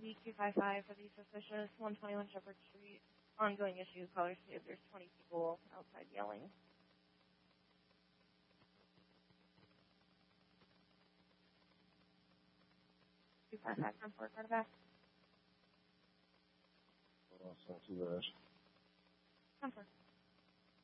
LTD 255 for the suspicious 121 Shepherd Street. Ongoing issue. Caller stated there's 20 people outside yelling. 255 from Fort Carterback. Well, that's not too bad. Come for.